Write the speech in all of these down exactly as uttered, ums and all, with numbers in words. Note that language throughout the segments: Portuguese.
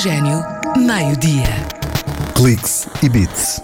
Oxigênio, meio-dia. Cliques e Beats.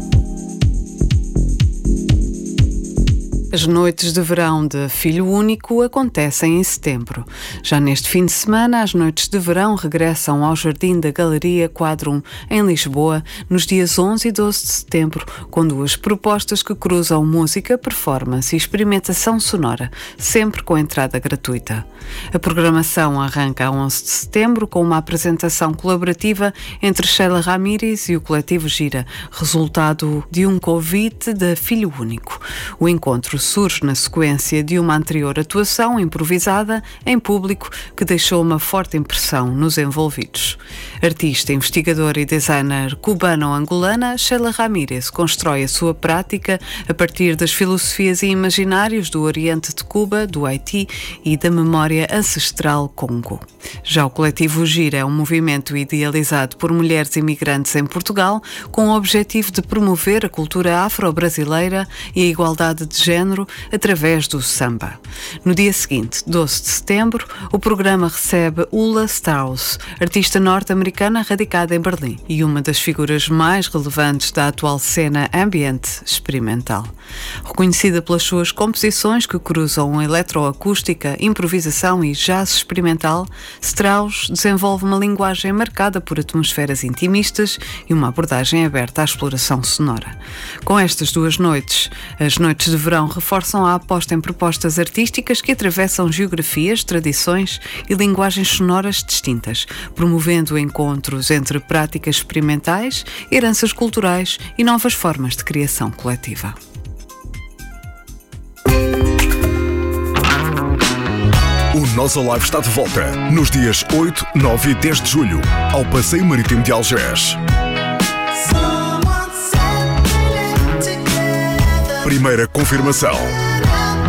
As noites de verão de Filho Único acontecem em setembro. Já neste fim de semana, as noites de verão regressam ao Jardim da Galeria Quadrum, em Lisboa, nos dias onze e doze de setembro, com duas propostas que cruzam música, performance e experimentação sonora, sempre com entrada gratuita. A programação arranca a onze de setembro com uma apresentação colaborativa entre Sheila Ramírez e o coletivo Gira, resultado de um convite da Filho Único. O encontro surge na sequência de uma anterior atuação improvisada em público que deixou uma forte impressão nos envolvidos. Artista, investigadora e designer cubano-angolana, Sheila Ramírez constrói a sua prática a partir das filosofias e imaginários do Oriente de Cuba, do Haiti e da memória ancestral Congo. Já o coletivo Gira é um movimento idealizado por mulheres imigrantes em Portugal com o objetivo de promover a cultura afro-brasileira e a igualdade de género através do samba. No dia seguinte, doze de setembro, o programa recebe Ula Strauss, artista norte-americana radicada em Berlim e uma das figuras mais relevantes da atual cena ambiente experimental. Reconhecida pelas suas composições que cruzam eletroacústica, improvisação e jazz experimental, Strauss desenvolve uma linguagem marcada por atmosferas intimistas e uma abordagem aberta à exploração sonora. Com estas duas noites, as noites de verão reforçam a aposta em propostas artísticas que atravessam geografias, tradições e linguagens sonoras distintas, promovendo encontros entre práticas experimentais, heranças culturais e novas formas de criação coletiva. O Nossa Live está de volta nos dias oito, nove e dez de julho, ao Passeio Marítimo de Algés. Primeira confirmação.